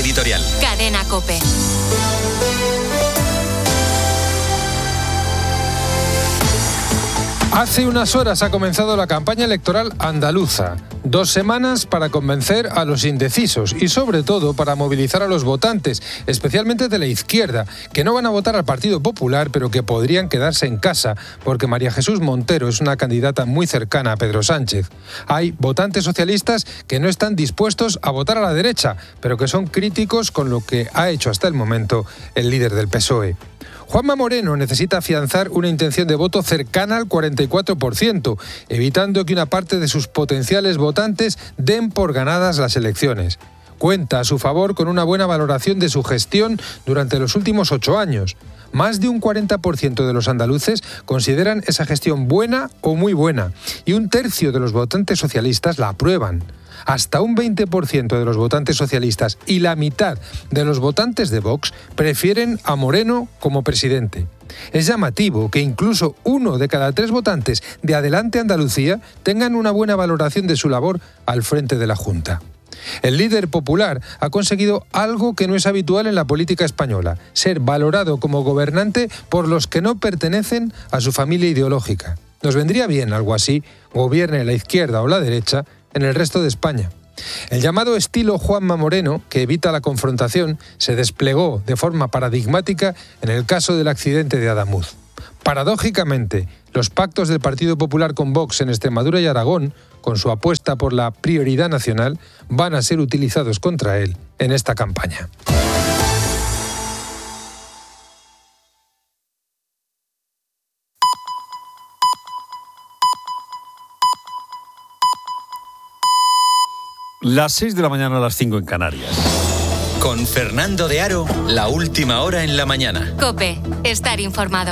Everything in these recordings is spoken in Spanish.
editorial. Cadena COPE. Hace unas horas ha comenzado la campaña electoral andaluza. 2 semanas para convencer a los indecisos y sobre todo para movilizar a los votantes, especialmente de la izquierda, que no van a votar al Partido Popular pero que podrían quedarse en casa porque María Jesús Montero es una candidata muy cercana a Pedro Sánchez. Hay votantes socialistas que no están dispuestos a votar a la derecha, pero que son críticos con lo que ha hecho hasta el momento el líder del PSOE. Juanma Moreno necesita afianzar una intención de voto cercana al 44%, evitando que una parte de sus potenciales votantes den por ganadas las elecciones. Cuenta a su favor con una buena valoración de su gestión durante los últimos 8 años. Más de un 40% de los andaluces consideran esa gestión buena o muy buena, y 1/3 de los votantes socialistas la aprueban. Hasta un 20% de los votantes socialistas y la mitad de los votantes de Vox prefieren a Moreno como presidente. Es llamativo que incluso 1 de cada 3 votantes de Adelante Andalucía tengan una buena valoración de su labor al frente de la Junta. El líder popular ha conseguido algo que no es habitual en la política española: ser valorado como gobernante por los que no pertenecen a su familia ideológica. Nos vendría bien algo así, gobierne la izquierda o la derecha, en el resto de España. El llamado estilo Juanma Moreno, que evita la confrontación, se desplegó de forma paradigmática en el caso del accidente de Adamuz. Paradójicamente, los pactos del Partido Popular con Vox en Extremadura y Aragón, con su apuesta por la prioridad nacional, van a ser utilizados contra él en esta campaña. Las 6 de la mañana a las 5 en Canarias. Con Fernando de Aro, la última hora en la mañana. COPE, estar informado.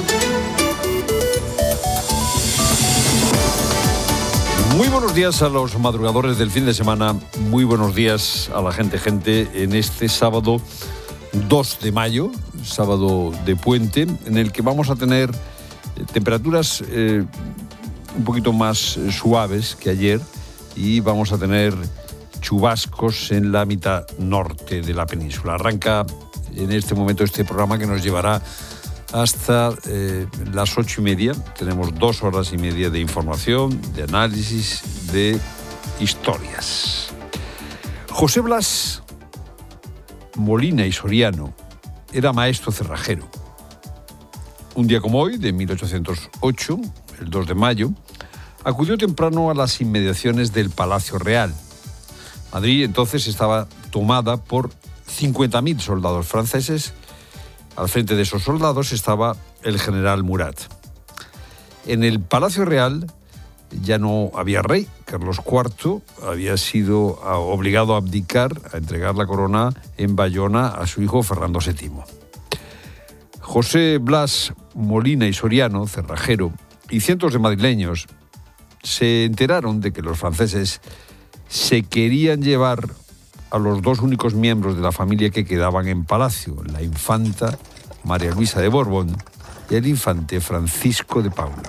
Muy buenos días a los madrugadores del fin de semana. Muy buenos días a la gente en este sábado 2 de mayo, sábado de puente, en el que vamos a tener temperaturas un poquito más suaves que ayer, y vamos a tener chubascos en la mitad norte de la península. Arranca en este momento este programa que nos llevará hasta las 8:30. Tenemos 2 horas y media de información, de análisis, de historias. José Blas Molina y Soriano era maestro cerrajero. Un día como hoy, de 1808, el 2 de mayo, acudió temprano a las inmediaciones del Palacio Real. Madrid entonces estaba tomada por 50.000 soldados franceses. Al frente de esos soldados estaba el general Murat. En el Palacio Real ya no había rey. Carlos IV había sido obligado a abdicar, a entregar la corona en Bayona a su hijo Fernando VII. José Blas Molina y Soriano, cerrajero, y cientos de madrileños se enteraron de que los franceses se querían llevar a los 2 únicos miembros de la familia que quedaban en palacio, la infanta María Luisa de Borbón y el infante Francisco de Paula.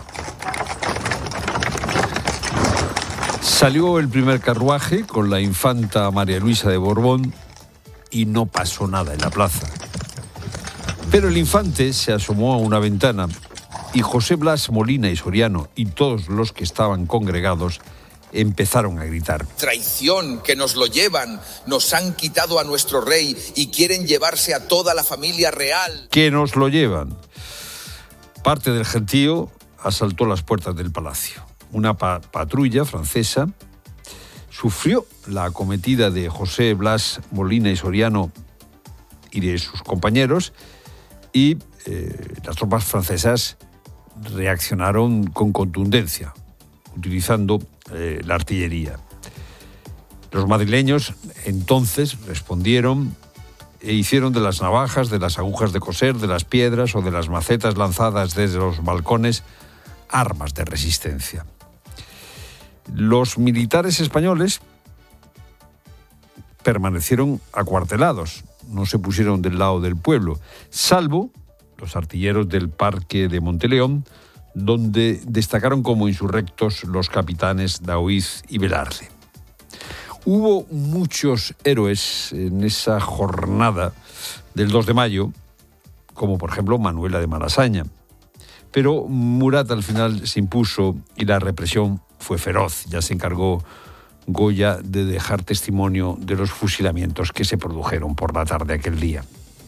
Salió el primer carruaje con la infanta María Luisa de Borbón y no pasó nada en la plaza. Pero el infante se asomó a una ventana y José Blas Molina y Soriano y todos los que estaban congregados empezaron a gritar: traición, que nos lo llevan, nos han quitado a nuestro rey y quieren llevarse a toda la familia real. ¡Que nos lo llevan! Parte del gentío asaltó las puertas del palacio. Una patrulla francesa sufrió la acometida de José Blas Molina y Soriano y de sus compañeros, y las tropas francesas reaccionaron con contundencia, utilizando la artillería. Los madrileños entonces respondieron e hicieron de las navajas, de las agujas de coser, de las piedras o de las macetas lanzadas desde los balcones armas de resistencia. Los militares españoles permanecieron acuartelados, no se pusieron del lado del pueblo, salvo los artilleros del Parque de Monteleón, donde destacaron como insurrectos los capitanes Daoiz y Velarde. Hubo muchos héroes en esa jornada del 2 de mayo, como por ejemplo Manuela de Malasaña. Pero Murat al final se impuso y la represión fue feroz. Ya se encargó Goya de dejar testimonio de los fusilamientos que se produjeron por la tarde aquel día.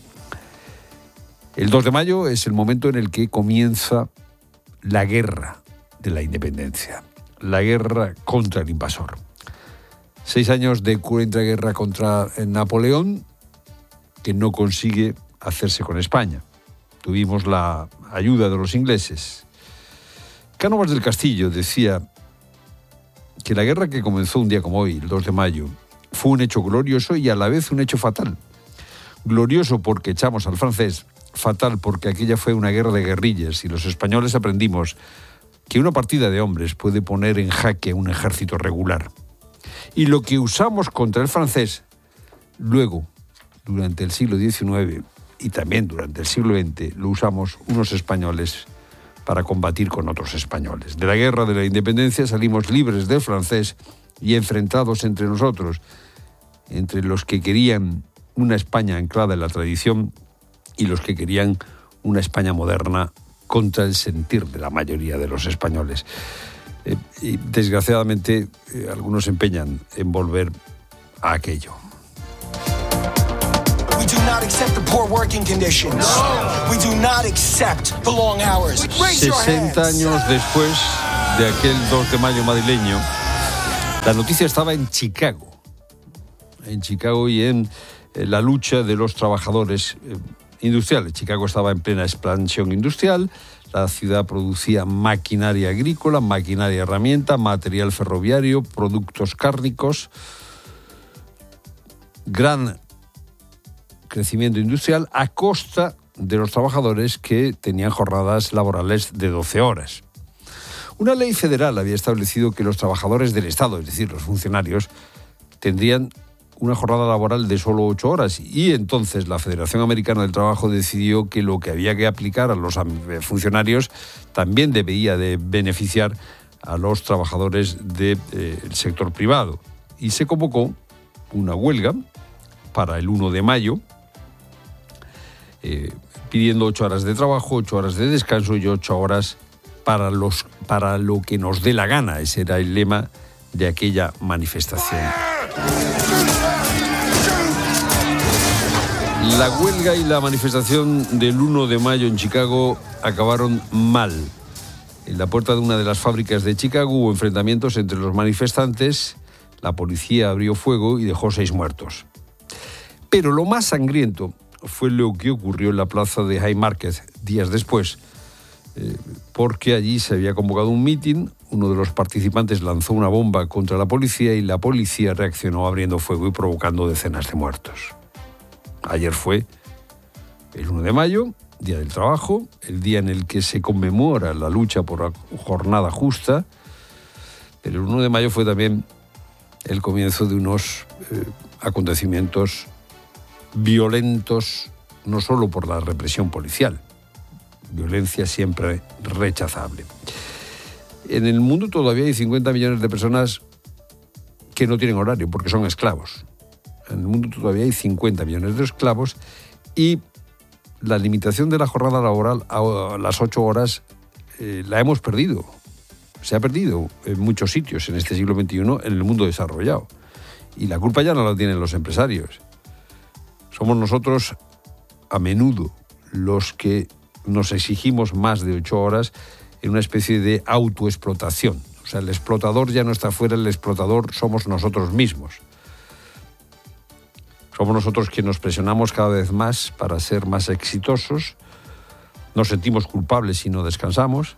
El 2 de mayo es el momento en el que comienza la guerra de la independencia, la guerra contra el invasor. 6 años de cruenta guerra contra Napoleón, que no consigue hacerse con España. Tuvimos la ayuda de los ingleses. Cánovas del Castillo decía que la guerra que comenzó un día como hoy, el 2 de mayo, fue un hecho glorioso y a la vez un hecho fatal. Glorioso porque echamos al francés, fatal porque aquella fue una guerra de guerrillas y los españoles aprendimos que una partida de hombres puede poner en jaque un ejército regular. Y lo que usamos contra el francés, luego, durante el siglo XIX y también durante el siglo XX, lo usamos unos españoles para combatir con otros españoles. De la guerra de la independencia salimos libres del francés y enfrentados entre nosotros, entre los que querían una España anclada en la tradición y los que querían una España moderna contra el sentir de la mayoría de los españoles. Y desgraciadamente algunos se empeñan en volver a aquello. 60 años después de aquel 2 de mayo madrileño, la noticia estaba en Chicago y en la lucha de los trabajadores industriales. Chicago estaba en plena expansión industrial. La ciudad producía maquinaria agrícola, maquinaria herramienta, material ferroviario, productos cárnicos. Gran crecimiento industrial a costa de los trabajadores que tenían jornadas laborales de 12 horas. Una ley federal había establecido que los trabajadores del Estado, es decir, los funcionarios, tendrían una jornada laboral de solo 8 horas y entonces la Federación Americana del Trabajo decidió que lo que había que aplicar a los funcionarios también debía de beneficiar a los trabajadores del sector privado. Y se convocó una huelga para el 1 de mayo, pidiendo 8 horas de trabajo, 8 horas de descanso y 8 horas para lo que nos dé la gana. Ese era el lema de aquella manifestación. La huelga y la manifestación del 1 de mayo en Chicago acabaron mal. En la puerta de una de las fábricas de Chicago hubo enfrentamientos entre los manifestantes, la policía abrió fuego y dejó 6 muertos. Pero lo más sangriento fue lo que ocurrió en la plaza de Haymarket días después, porque allí se había convocado un mitin, uno de los participantes lanzó una bomba contra la policía y la policía reaccionó abriendo fuego y provocando decenas de muertos. Ayer fue el 1 de mayo, Día del Trabajo, el día en el que se conmemora la lucha por la jornada justa, pero el 1 de mayo fue también el comienzo de unos acontecimientos violentos, no solo por la represión policial, violencia siempre rechazable. En el mundo todavía hay 50 millones de personas que no tienen horario porque son esclavos. En el mundo todavía hay 50 millones de esclavos y la limitación de la jornada laboral a las 8 horas la hemos perdido. Se ha perdido en muchos sitios en este siglo XXI en el mundo desarrollado. Y la culpa ya no la tienen los empresarios. Somos nosotros a menudo los que nos exigimos más de 8 horas en una especie de autoexplotación. O sea, el explotador ya no está fuera, el explotador somos nosotros mismos. Somos nosotros quienes nos presionamos cada vez más para ser más exitosos, nos sentimos culpables si no descansamos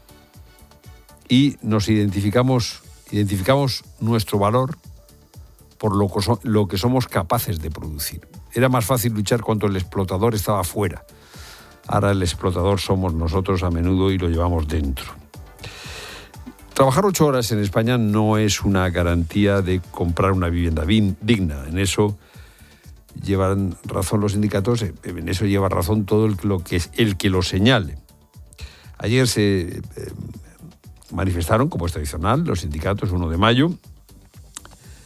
y nos identificamos nuestro valor por lo que somos capaces de producir. Era más fácil luchar cuando el explotador estaba fuera. Ahora el explotador somos nosotros a menudo y lo llevamos dentro. Trabajar 8 horas en España no es una garantía de comprar una vivienda digna. En eso llevan razón los sindicatos, en eso lleva razón todo el que lo señale. Ayer se manifestaron, como es tradicional, los sindicatos, 1 de mayo.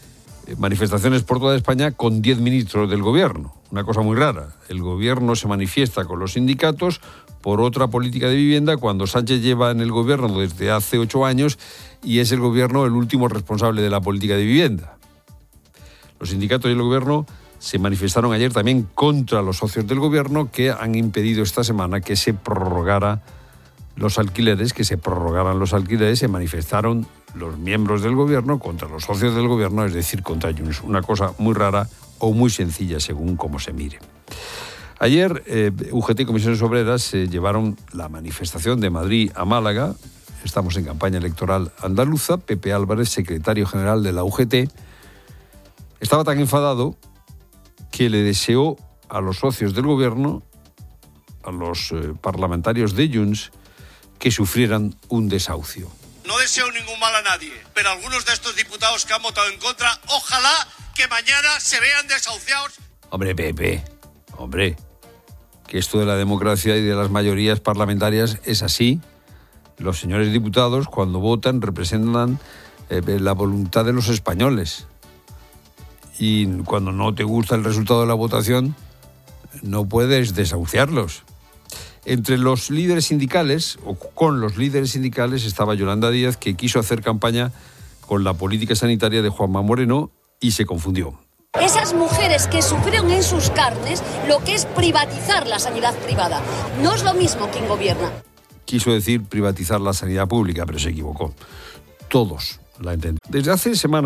Manifestaciones por toda España con 10 ministros del gobierno. Una cosa muy rara. El gobierno se manifiesta con los sindicatos por otra política de vivienda cuando Sánchez lleva en el gobierno desde hace 8 años y es el gobierno el último responsable de la política de vivienda. Los sindicatos y el gobierno se manifestaron ayer también contra los socios del gobierno que han impedido esta semana que se prorrogaran los alquileres. Se manifestaron los miembros del gobierno contra los socios del gobierno, es decir, contra Junts. Una cosa muy rara o muy sencilla según cómo se mire. Ayer UGT y Comisiones Obreras llevaron la manifestación de Madrid a Málaga. Estamos en campaña electoral andaluza. Pepe Álvarez, secretario general de la UGT, estaba tan enfadado que le deseó a los socios del gobierno, a los parlamentarios de Junts, que sufrieran un desahucio. No deseo ningún mal a nadie, pero algunos de estos diputados que han votado en contra, ojalá que mañana se vean desahuciados. Hombre, Pepe, que esto de la democracia y de las mayorías parlamentarias es así. Los señores diputados, cuando votan, representan la voluntad de los españoles. Y cuando no te gusta el resultado de la votación, no puedes desahuciarlos. Entre los líderes sindicales, o con los líderes sindicales, estaba Yolanda Díaz, que quiso hacer campaña con la política sanitaria de Juanma Moreno y se confundió. Esas mujeres que sufrieron en sus carnes lo que es privatizar la sanidad privada. No es lo mismo quien gobierna. Quiso decir privatizar la sanidad pública, pero se equivocó. Todos la entendemos. Desde hace semanas